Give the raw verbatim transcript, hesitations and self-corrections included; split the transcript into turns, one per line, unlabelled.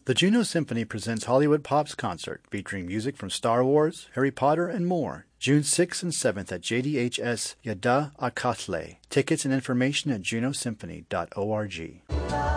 The Juno Symphony presents Hollywood Pop's concert featuring music from Star Wars, Harry Potter, and more. June sixth and seventh at J D H S Yada Akatle. Tickets and information at juno symphony dot org.